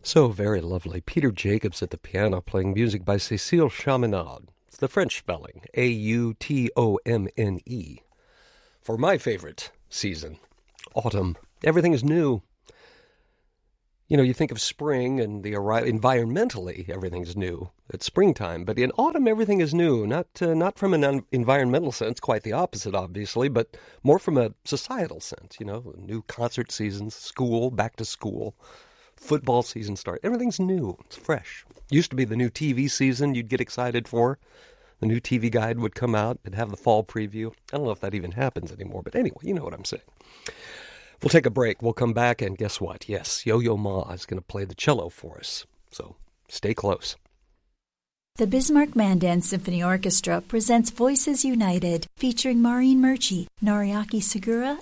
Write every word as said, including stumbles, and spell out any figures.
So very lovely. Peter Jacobs at the piano playing music by Cécile Chaminade. It's the French spelling, A U T O M N E. For my favorite season, autumn. Everything is new. You know, you think of spring and the arri- environmentally, everything's new. It's springtime, but in autumn, everything is new. Not uh, not from an un- environmental sense, quite the opposite, obviously, but more from a societal sense. You know, new concert seasons, school, back to school, football season start. Everything's new. It's fresh. Used to be the new T V season you'd get excited for. The new T V guide would come out. It'd have the fall preview. I don't know if that even happens anymore, but anyway, you know what I'm saying. We'll take a break. We'll come back, and guess what? Yes, Yo-Yo Ma is going to play the cello for us. So stay close. The Bismarck Mandan Symphony Orchestra presents Voices United, featuring Maureen Murchie, Noriaki Segura,